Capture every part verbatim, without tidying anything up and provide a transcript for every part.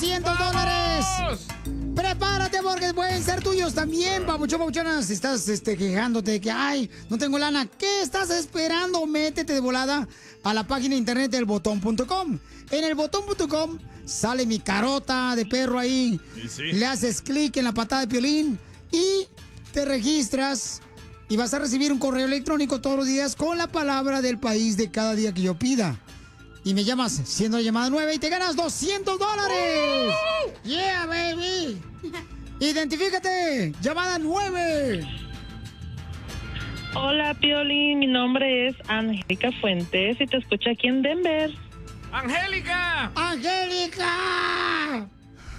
doscientos dólares. Prepárate porque pueden ser tuyos también, papuchón, papuchona. Si estás este, quejándote de que, ay, no tengo lana, ¿qué estás esperando? Métete de volada a la página de internet del botón punto com. En el botón punto com sale mi carota de perro ahí. Sí, sí. Le haces clic en la patada de Piolín y te registras y vas a recibir un correo electrónico todos los días con la palabra del país de cada día que yo pida. Y me llamas siendo la llamada nueve y te ganas doscientos dólares. ¡Uh! ¡Yeah, baby! Identifícate, llamada nueve. Hola, Piolín, mi nombre es Angélica Fuentes y te escucho aquí en Denver. ¡Angélica! ¡Angélica!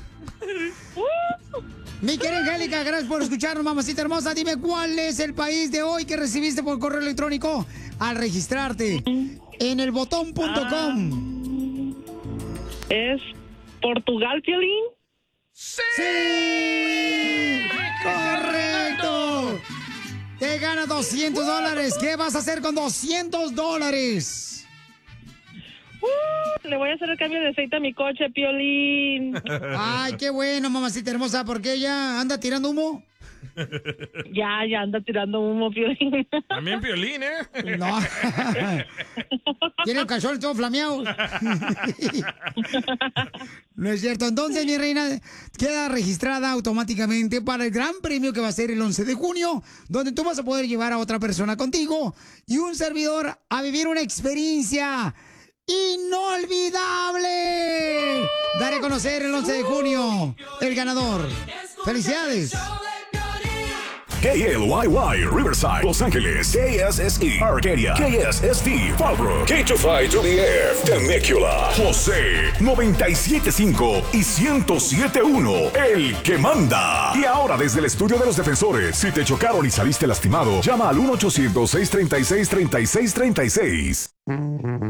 uh. Mi querida Angélica, gracias por escucharnos, mamacita hermosa. Dime cuál es el país de hoy que recibiste por correo electrónico al registrarte en el botón punto com. Ah, ¿es Portugal, Piolín? ¡Sí! ¡Sí! ¡Correcto! Te gana doscientos dólares. ¿Qué vas a hacer con doscientos dólares? Uh, le voy a hacer el cambio de aceite a mi coche, Piolín. Ay, qué bueno, mamacita hermosa, porque ella anda tirando humo. Ya, ya anda tirando humo, Piolín. También Piolín, ¿eh? No. Tiene el calzón todo flameado. No es cierto. Entonces, mi reina, queda registrada automáticamente para el gran premio que va a ser el once de junio, donde tú vas a poder llevar a otra persona contigo y un servidor a vivir una experiencia inolvidable. Daré a conocer el once de junio el ganador. ¡Felicidades! K L Y Y, Riverside, Los Ángeles, K S S E, Arcadia, K S S T, Fallbrook, K dos cinco to the F, Temecula, José, noventa y siete punto cinco y ciento siete punto uno, el que manda. Y ahora desde el estudio de los defensores, si te chocaron y saliste lastimado, llama al uno ochocientos, seiscientos treinta y seis, treinta y seis treinta y seis.